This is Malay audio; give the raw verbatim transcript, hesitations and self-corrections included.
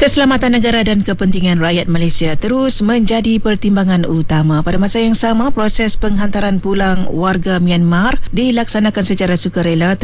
Keselamatan negara dan kepentingan rakyat Malaysia terus menjadi pertimbangan utama. Pada masa yang sama, proses penghantaran pulang warga Myanmar dilaksanakan secara sukarela